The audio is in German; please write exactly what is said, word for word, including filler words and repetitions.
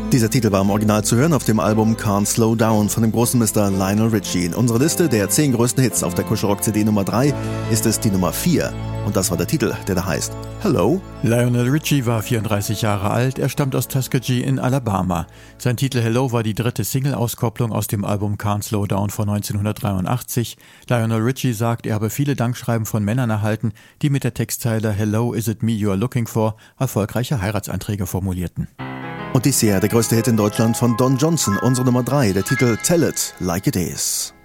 Dieser Titel war im Original zu hören auf dem Album Can't Slow Down von dem großen Mister Lionel Richie. In unserer Liste der zehn größten Hits auf der Kuschelrock-C D Nummer drei ist es die Nummer vier. Und das war der Titel, der da heißt Hello. Lionel Richie war vierunddreißig Jahre alt, er stammt aus Tuskegee in Alabama. Sein Titel Hello war die dritte Single-Auskopplung aus dem Album Can't Slow Down von neunzehnhundertdreiundachtzig. Lionel Richie sagt, er habe viele Dankschreiben von Männern erhalten, die mit der Textzeile Hello, is it me you're looking for erfolgreiche Heiratsanträge formulierten. Und dies hier der größte Hit in Deutschland von Don Johnson, unsere Nummer drei, der Titel Tell It Like It Is.